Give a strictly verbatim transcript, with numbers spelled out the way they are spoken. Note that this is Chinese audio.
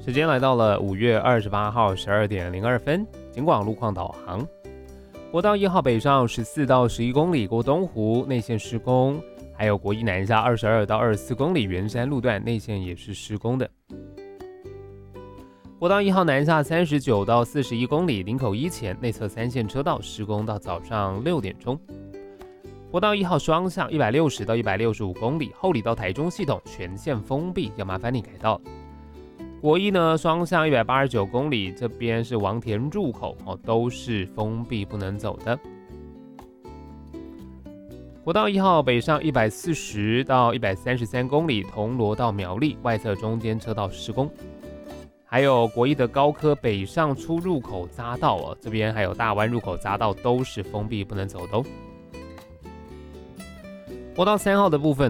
时间来到了五月二十八号十二点零二分，警广路况导航。国道一号北上十四到十一公里过东湖内线施工，还有国一南下二十二到二十四公里圆山路段内线也是施工的。国道一号南下三十九到四十一公里林口一前内侧三线车道施工到早上六点钟。国道一号双向一百六十到一百六十五公里后里到台中系统全线封闭，要麻烦你改道。国一呢，双向一百八十九公里，这边是王田入口哦，都是封闭不能走的。国道一号北上一百四十到一百三十三公里，铜锣到苗栗外侧中间车道施工。还有国一的高科北上出入口匝道哦，这边还有大湾入口匝道都是封闭不能走的哦。国道三号的部分